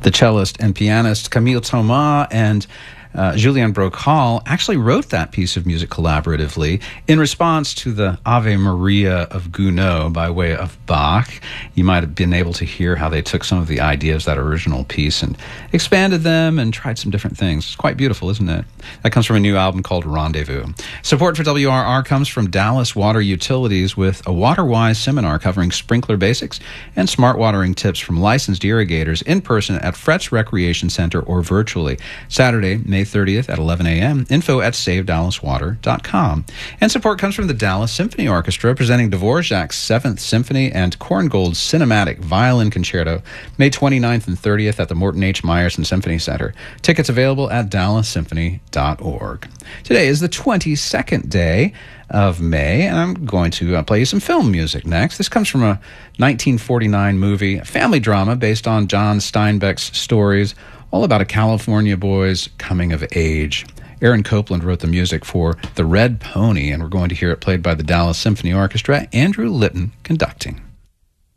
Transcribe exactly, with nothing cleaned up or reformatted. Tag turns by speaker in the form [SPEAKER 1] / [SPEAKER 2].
[SPEAKER 1] The cellist and pianist Camille Thomas and uh, Julien Brocal actually wrote that piece of music collaboratively in response to the Ave Maria of Gounod by way of Bach. You might have been able to hear how they took some of the ideas of that original piece and expanded them and tried some different things. It's quite beautiful, isn't it? That comes from a new album called Rendezvous. Support for W R R comes from Dallas Water Utilities with a WaterWise seminar covering sprinkler basics and smart watering tips from licensed irrigators in person at Fretz Recreation Center or virtually. Saturday, May thirtieth at eleven a.m. Info at save dallas water dot com. And support comes from the Dallas Symphony Orchestra presenting Dvorak's Seventh Symphony and Korngold's Cinematic Violin Concerto May twenty-ninth and thirtieth at the Morton H. Meyerson Symphony Center. Tickets available at dallas symphony dot org. Today is the twenty-second day of May, and I'm going to uh, play you some film music next. This comes from a nineteen forty-nine movie, a family drama based on John Steinbeck's stories, all about a California boy's coming of age. Aaron Copland wrote the music for The Red Pony, and we're going to hear it played by the Dallas Symphony Orchestra, Andrew Litton conducting.